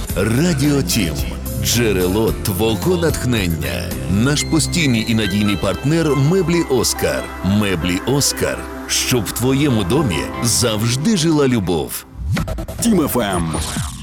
Радіо Тім. Джерело твого натхнення. Наш постійний і надійний партнер Меблі Оскар. Меблі Оскар. Щоб в твоєму домі завжди жила любов. Тім ФМ.